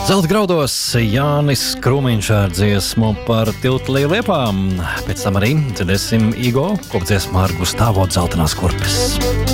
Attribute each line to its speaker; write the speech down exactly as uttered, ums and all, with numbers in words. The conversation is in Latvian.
Speaker 1: Zelta graudos Jānis Krūmiņš ar dziesmu par tiltu līdz Liepām. Pēc tam arī dzirdēsim Igo, kopdziesmu ar Gustavo Dzeltenās kurpes.